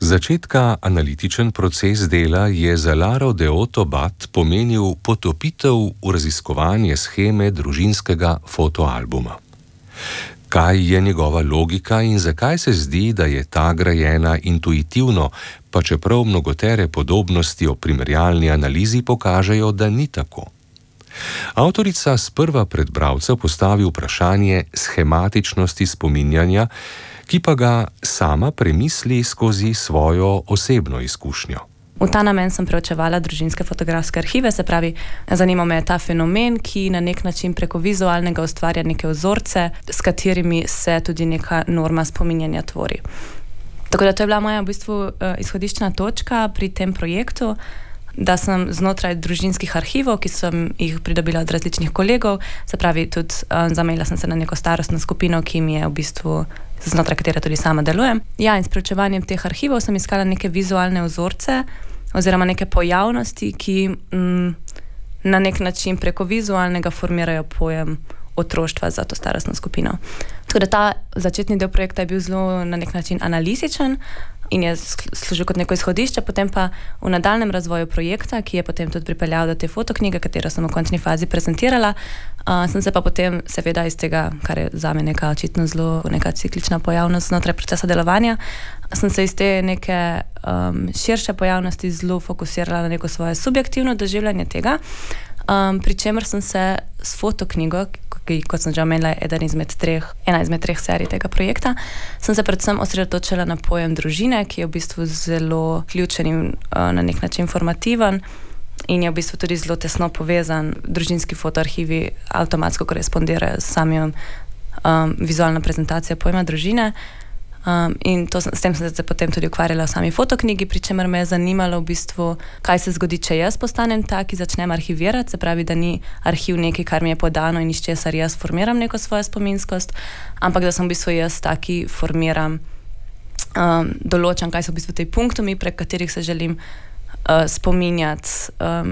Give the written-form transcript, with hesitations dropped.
Začetka analitičen proces dela je za Laro Deoto-Bat pomenil potopitev v raziskovanje sheme družinskega fotoalbuma. Kaj je njegova logika in zakaj se zdi, da je ta grajena intuitivno, pa čeprav mnogotere podobnosti o primerjalni analizi pokažejo, da ni tako. Avtorica sprva pred bralca postavi vprašanje shematičnosti spominjanja, ki pa ga sama premisli skozi svojo osebno izkušnjo. V ta namen sem preučevala družinske fotografske arhive, se pravi, zanima me ta fenomen, ki na nek način preko vizualnega ustvarja neke vzorce, s katerimi se tudi neka norma spominjanja tvori. Tako da to je bila moja v bistvu izhodiščna točka pri tem projektu, da sem znotraj družinskih arhivov, ki sem jih pridobila od različnih kolegov, se pravi, tudi zamejila sem se na neko starostno skupino, ki mi je v bistvu znotraj katere tudi sama delujem. Ja, in s preučevanjem teh arhivov sem iskala neke vizualne vzorce oziroma neke pojavnosti, ki na nek način preko vizualnega formirajo pojem otroštva za to starostno skupino. Tako da ta začetni del projekta je bil zelo na nek način analitičen in je služil kot neko izhodišče, potem pa v nadaljnjem razvoju projekta, ki je potem tudi pripeljal do te fotoknjige, katero sem v končni fazi prezentirala, sem se pa potem seveda iz tega, kar je zame neka očitno zelo neka ciklična pojavnost znotraj procesa delovanja, sem se iz te neke širše pojavnosti zelo fokusirala na neko svoje subjektivno doživljanje tega, pri čemer sem se s fotoknjigo, ki, kot sem že omenila, je ena izmed treh serij tega projekta, sem se predvsem osredotočila na pojem družine, ki je v bistvu zelo ključen in na nek način formativen in je v bistvu tudi zelo tesno povezan. Družinski fotoarhivi avtomatsko korespondirajo s samim vizualno prezentacijo pojma družine. In s tem sem se potem tudi ukvarjala v sami fotoknjigi, pri čemer me je zanimalo v bistvu, kaj se zgodi, če jaz postanem ta, ki začnem arhivirati, se pravi, da ni arhiv nekaj, kar mi je podano in iz česar jaz formiram neko svojo spominskost, ampak da sem v bistvu jaz ta, ki formiram, določam, kaj so v bistvu te punktumi, prek katerih se želim spominjati